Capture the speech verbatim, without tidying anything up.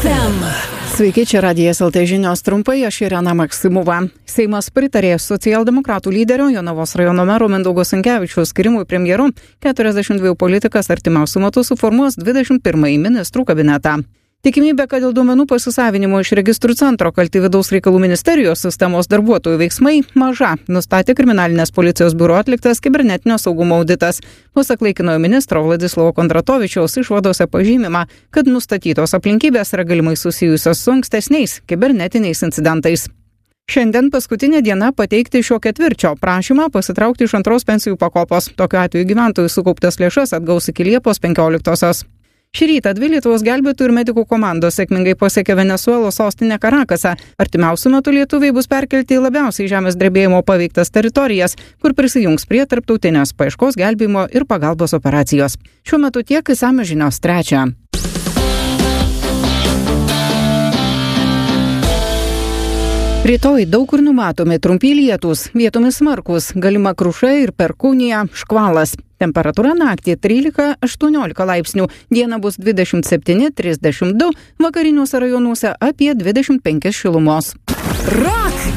ef em. Sveiki, čia Radijas el te žinios trumpai, aš Irena Maksimova. Seimas pritarė socialdemokratų lyderio Jonavos rajono mero Mindaugo Sinkevičiaus skirimui premjeru. keturiasdešimt dviejų politikas artimiausiu metu suformuos dvidešimt pirmąjį ministrų kabinetą. Tikimybė, kad dėl duomenų pasisavinimo iš registrų centro kalti vidaus reikalų ministerijos sistemos darbuotojų veiksmai maža, nustatė kriminalinės policijos biuro atliktas kibernetinio saugumo auditas. Pasak laikinojo ministro Vladislavo Kondratovičiaus išvadose pažymima, kad nustatytos aplinkybės yra galimai susijusios su ankstesniais kibernetiniais incidentais. Šiandien paskutinė diena pateikti šio ketvirčio prašymą pasitraukti iš antros pensijų pakopos. Tokiu atveju gyventojų sukauptas lėšas atgaus iki Liepos penkioliktosios. Šį rytą dvi Lietuvos gelbėtojų ir medikų komandos sėkmingai pasiekė Venesuelos sostinę Karakasą. Artimiausiu metu lietuviai bus perkelti į labiausiai žemės drebėjimo paveiktas teritorijas, kur prisijungs prie tarptautinės paieškos, gelbėjimo ir pagalbos operacijos. Šiuo metu tiek išsamios žinios trečia. Rytoj daug kur numatomi trumpi lietūs, vietomis smarkūs, galima kruša ir perkūnija, škvalas. Temperatūra naktį trylika aštuoniolika laipsnių, diena bus dvidešimt septyni trisdešimt du, vakariniuose rajonuose apie dvidešimt penki šilumos. Rock